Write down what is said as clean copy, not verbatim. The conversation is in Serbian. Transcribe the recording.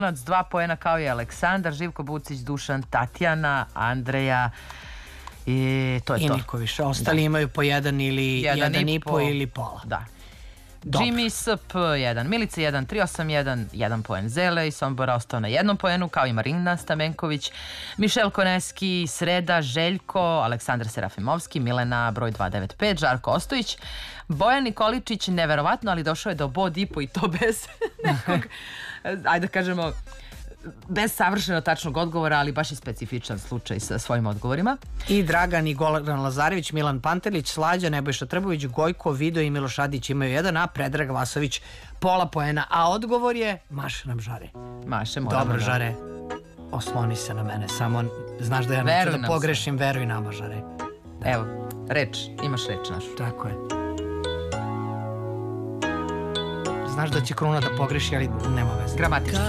2 poena kao i Aleksandar, Živko Bucić, Dušan, Tatjana, Andreja i to je to. I niko više. Ostali imaju po 1 ili 1,5 ili pola. Da. Dobro. Jimmy SP 1, Milica 1, 381, 1 poen. Zele i Sombora ostao na 1 poenu, kao i Marina Stamenković, Mišel Koneski, Sreda, Željko, Aleksandar Serafimovski, Milena broj 295, Žarko Ostojić, Bojan Nikoličić, neverovatno, ali došao je do bod i po i to bez nekog, ajde da kažemo, bez savršeno tačnog odgovora, ali baš i specifičan slučaj sa svojim odgovorima. I Dragan i Goran Lazarević, Milan Pantelić, Slađa, Nebojša Trbović, Gojko, Vido i Miloš Adić imaju 1, a Predrag Vasović pola poena. A odgovor je Maša nam žare. Maše, moramo. Dobro, Žare, osloni se na mene, samo znaš da ja neću da pogrešim, veruj nama, Žare. Evo, reč, imaš reč našu. Tako je. Znaš da će Kruna da pogreši, ali nema veze. Gramatički.